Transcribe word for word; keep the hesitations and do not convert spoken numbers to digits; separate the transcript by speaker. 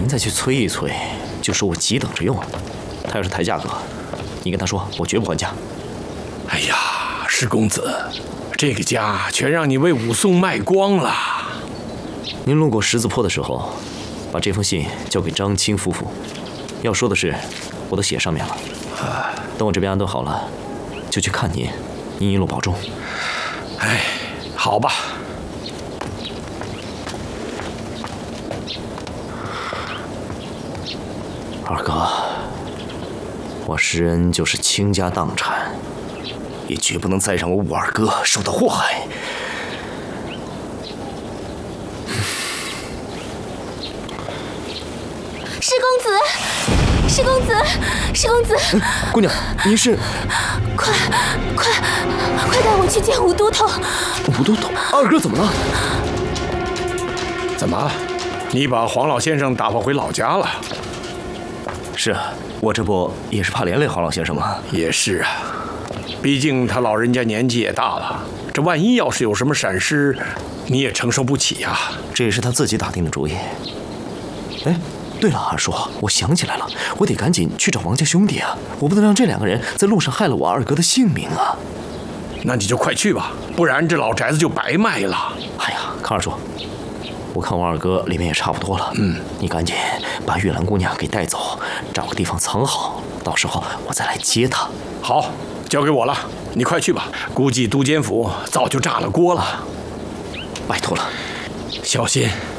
Speaker 1: 您再去催一催，就说我急等着用。他要是抬价格，你跟他说我绝不还价。
Speaker 2: 哎呀，施公子，这个家全让你为武松卖光了。
Speaker 1: 您路过十字坡的时候，把这封信交给张青夫妇，要说的事我都写上面了。等我这边安顿好了，就去看您。您一路保重。
Speaker 2: 哎，好吧。
Speaker 1: 二哥，我施恩就是倾家荡产，也绝不能再让我五二哥受到祸害。
Speaker 3: 施公子，施公子，施公子，
Speaker 1: 嗯、姑娘，您是？
Speaker 3: 快，快，快带我去见吴都头！
Speaker 1: 吴都头，二哥怎么了？
Speaker 2: 怎么，你把黄老先生打发回老家了？
Speaker 1: 是啊，我这不也是怕连累黄老先生吗？
Speaker 2: 也是啊，毕竟他老人家年纪也大了，这万一要是有什么闪失，你也承受不起呀、啊。
Speaker 1: 这也是他自己打定的主意。哎。对了，二叔，我想起来了，我得赶紧去找王家兄弟啊！我不能让这两个人在路上害了我二哥的性命啊！
Speaker 2: 那你就快去吧，不然这老宅子就白卖了。
Speaker 1: 哎呀，康二叔，我看我二哥里面也差不多了，嗯，你赶紧把玉兰姑娘给带走，找个地方藏好，到时候我再来接她。
Speaker 2: 好，交给我了，你快去吧。估计都监府早就炸了锅了。
Speaker 1: 拜托了，
Speaker 2: 小心。